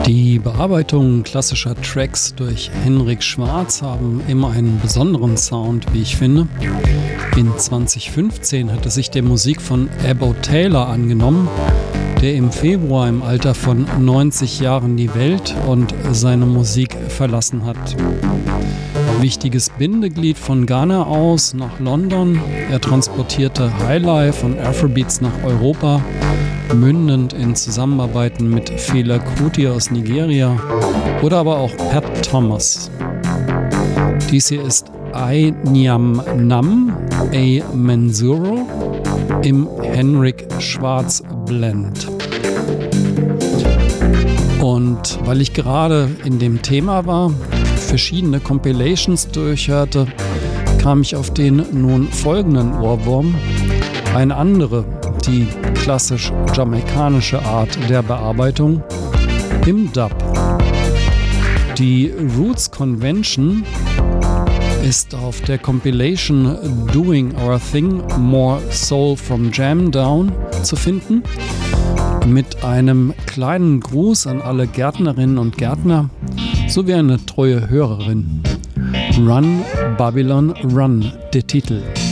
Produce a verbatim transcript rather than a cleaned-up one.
Die Bearbeitung klassischer Tracks durch Henrik Schwarz haben immer einen besonderen Sound, wie ich finde. In zwanzig fünfzehn hat er sich der Musik von Abbo Taylor angenommen, der im Februar im Alter von neunzig Jahren die Welt und seine Musik verlassen hat. Wichtiges Bindeglied von Ghana aus nach London. Er transportierte Highlife und Afrobeats nach Europa, mündend in Zusammenarbeiten mit Fela Kuti aus Nigeria oder aber auch Pat Thomas. Dies hier ist I Nyam Nam A Menzuro im Henrik Schwarz Blend. Und weil ich gerade in dem Thema war, verschiedene Compilations durchhörte, kam ich auf den nun folgenden Ohrwurm. Eine andere, die klassisch jamaikanische Art der Bearbeitung im Dub. Die Roots Convention ist auf der Compilation Doing Our Thing More Soul from Jam Down zu finden, mit einem kleinen Gruß an alle Gärtnerinnen und Gärtner sowie eine treue Hörerin. Run Babylon Run, der Titel.